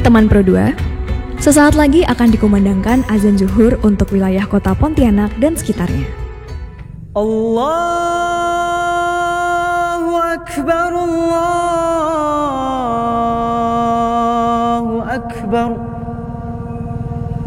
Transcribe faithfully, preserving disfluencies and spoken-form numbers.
Teman Pro dua, sesaat lagi akan dikumandangkan azan zuhur untuk wilayah kota Pontianak dan sekitarnya. Allahu Akbar, Allahu Akbar.